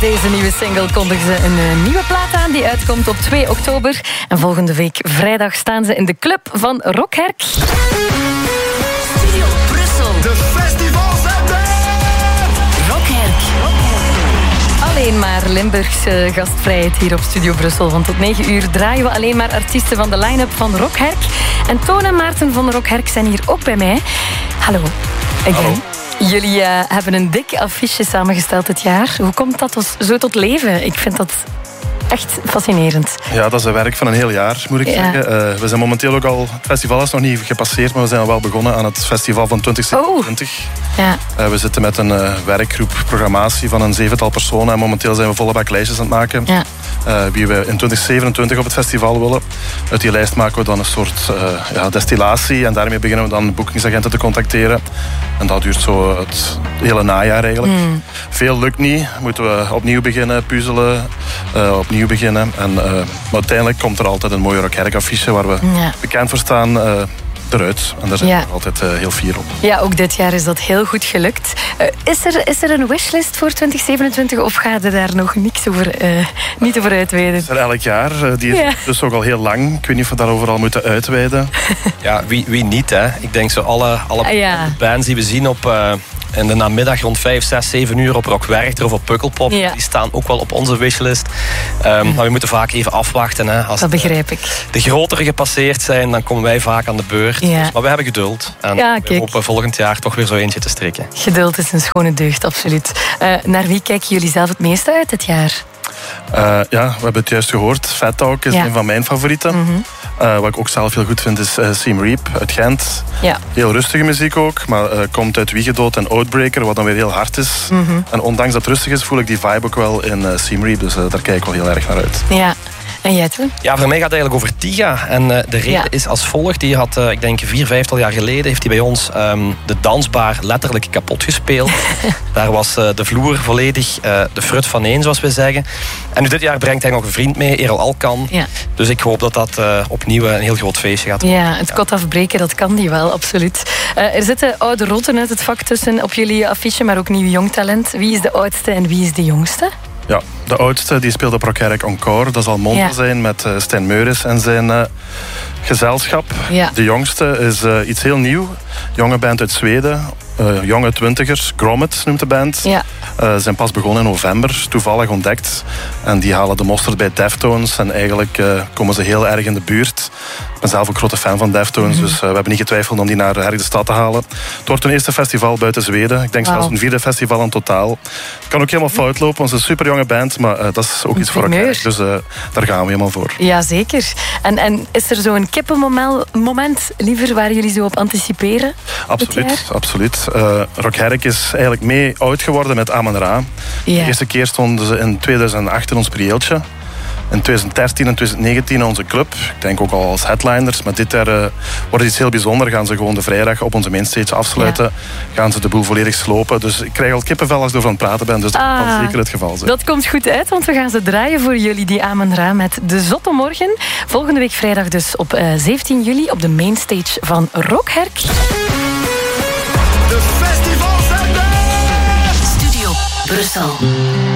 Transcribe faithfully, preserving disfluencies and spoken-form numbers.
Deze nieuwe single kondigen ze een uh, nieuwe plaat aan die uitkomt op twee oktober. En volgende week vrijdag staan ze in de club van Rockherk. Studio Brussel. De festivals zijn er! Rockherk. Alleen maar Limburgse gastvrijheid hier op Studio Brussel. Want tot negen uur draaien we alleen maar artiesten van de line-up van Rockherk. En Toon en Maarten van Rockherk zijn hier ook bij mij. Hallo. Again. Hallo. Jullie uh, hebben een dik affiche samengesteld dit jaar. Hoe komt dat dus zo tot leven? Ik vind dat echt fascinerend. Ja, dat is een werk van een heel jaar, moet ik Ja. zeggen. Uh, we zijn momenteel ook al... Het festival is nog niet gepasseerd, maar we zijn al wel begonnen aan het festival van twintig zevenentwintig. Oh. Ja. Uh, we zitten met een uh, werkgroep programmatie van een zevental personen. En momenteel zijn we volle bak lijstjes aan het maken. Ja. Uh, wie we in twintig zevenentwintig op het festival willen. Uit die lijst maken we dan een soort uh, ja, destillatie. En daarmee beginnen we dan boekingsagenten te contacteren. En dat duurt zo het hele najaar eigenlijk. Mm. Veel lukt niet. Moeten we opnieuw beginnen puzzelen. Uh, opnieuw beginnen. En, uh, maar uiteindelijk komt er altijd een mooie Rockherk affiche waar we Ja. bekend voor staan. Uh, eruit. En daar zijn Ja. we altijd uh, heel fier op. Ja, ook dit jaar is dat heel goed gelukt. Uh, is, er, is er een wishlist voor twintig zevenentwintig of gaat er daar nog niks over, uh, niet over uitweiden? Dat is er elk jaar. Uh, die is Ja. dus ook al heel lang. Ik weet niet of we daarover al moeten uitweiden. Ja, wie, wie niet, hè? Ik denk zo alle, alle Ah, ja. bands die we zien op... Uh, in de namiddag rond vijf, zes, zeven uur op Rock Werchter of op Pukkelpop. Ja. Die staan ook wel op onze wishlist. Um, maar we moeten vaak even afwachten. Hè. Als Dat begrijp de, ik. de grotere gepasseerd zijn, dan komen wij vaak aan de beurt. Ja. Dus, maar we hebben geduld. En Ja, we kijk. hopen volgend jaar toch weer zo eentje te strikken. Geduld is een schone deugd, absoluut. Uh, naar wie kijken jullie zelf het meeste uit dit jaar? Uh, ja, we hebben het juist gehoord. Fat Talk is Ja. een van mijn favorieten. Mm-hmm. Uh, wat ik ook zelf heel goed vind is uh, Seam Reap uit Gent. Ja. Heel rustige muziek ook, maar uh, komt uit Wiegedood en Outbreaker, wat dan weer heel hard is. Mm-hmm. En ondanks dat het rustig is, voel ik die vibe ook wel in uh, Seam Reap. Dus uh, daar kijk ik wel heel erg naar uit. Ja. En jij toen? Ja, voor mij gaat het eigenlijk over Tiga. En uh, de reden Ja. is als volgt. Die had, uh, ik denk, vier, vijftal jaar geleden... heeft hij bij ons um, de dansbaar letterlijk kapot gespeeld. Daar was uh, de vloer volledig uh, de frut van één, zoals we zeggen. En nu dit jaar brengt hij nog een vriend mee, Errol Alkan. Ja. Dus ik hoop dat dat uh, opnieuw een heel groot feestje gaat worden. Ja, het kot afbreken, dat kan die wel, absoluut. Uh, er zitten oude rotten uit het vak tussen op jullie affiche, maar ook nieuw jong talent. Wie is de oudste en wie is de jongste? Ja, de oudste die speelt op Rockherk Encore. Dat zal Monter Ja. zijn met uh, Stijn Meuris en zijn uh, gezelschap. Ja. De jongste is uh, iets heel nieuw. Jonge band uit Zweden. Uh, jonge twintigers. Grommet noemt de band. Ja. Uh, zijn pas begonnen in november. Toevallig ontdekt. En die halen de mosterd bij Deftones. En eigenlijk uh, komen ze heel erg in de buurt. Ik ben zelf ook grote fan van Deftones. Mm-hmm. Dus uh, we hebben niet getwijfeld om die naar Herk de Stad te halen. Het wordt hun eerste festival buiten Zweden. Ik denk Wow. zelfs een vierde festival in totaal. Het kan ook helemaal fout lopen. Want het is een super jonge band. Maar uh, dat is ook iets voor primeur. elkaar. Dus uh, daar gaan we helemaal voor. Ja, zeker. En, en is er zo'n kippenmoment liever waar jullie zo op anticiperen? Absoluut, absoluut. Uh, Rockherk is eigenlijk mee oud geworden met Amon Ra. Ja. De eerste keer stonden ze in tweeduizend acht in ons prieeltje. In twintig dertien en twintig negentien in onze club. Ik denk ook al als headliners. Maar dit jaar uh, wordt het iets heel bijzonders. Gaan ze gewoon de vrijdag op onze mainstage afsluiten. Ja. Gaan ze de boel volledig slopen. Dus ik krijg al kippenvel als ik erover aan het praten ben. Dus dat Ah, kan zeker het geval zijn. Dat komt goed uit, want we gaan ze draaien voor jullie, die Amon Ra, met De Zotte Morgen. Volgende week vrijdag dus op uh, zeventien juli op de mainstage van Rockherk. De festivals zijn er! Studio Brussel.